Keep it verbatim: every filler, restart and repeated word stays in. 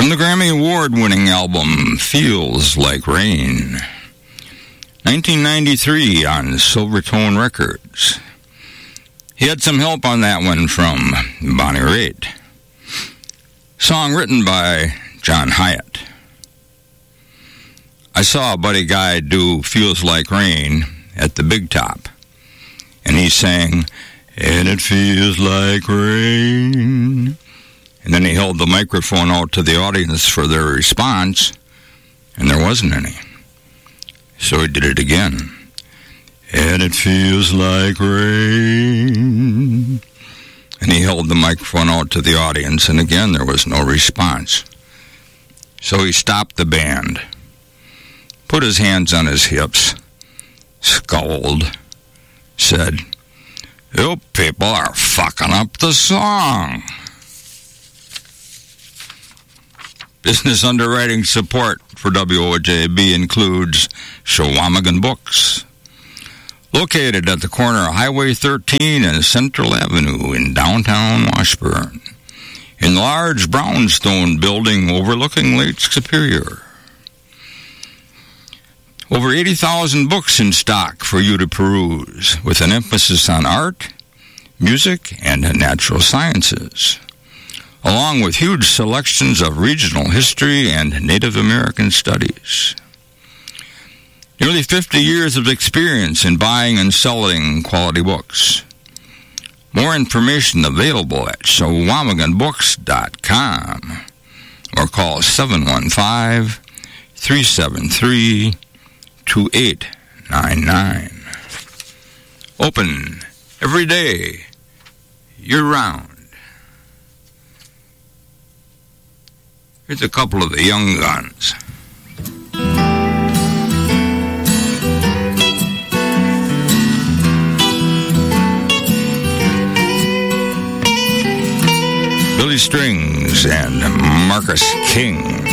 From the Grammy Award-winning album Feels Like Rain, nineteen ninety-three on Silvertone Records. He had some help on that one from Bonnie Raitt. Song written by John Hyatt. I saw a buddy guy do Feels Like Rain at the Big Top, and he sang, "And it feels like rain." And then he held the microphone out to the audience for their response, and there wasn't any. So he did it again. "And it feels like rain." And he held the microphone out to the audience, and again there was no response. So he stopped the band, put his hands on his hips, scowled, said, "You people are fucking up the song." Business underwriting support for W O J B includes Shawamigan Books, located at the corner of Highway thirteen and Central Avenue in downtown Washburn, in the large brownstone building overlooking Lake Superior. Over eighty thousand books in stock for you to peruse, with an emphasis on art, music, and natural sciences, along with huge selections of regional history and Native American studies. Nearly fifty years of experience in buying and selling quality books. More information available at shawamigan books dot com or call seven one five, three seven three, two eight nine nine. Open every day, year-round. Here's a couple of the Young Guns. Billy Strings and Marcus King.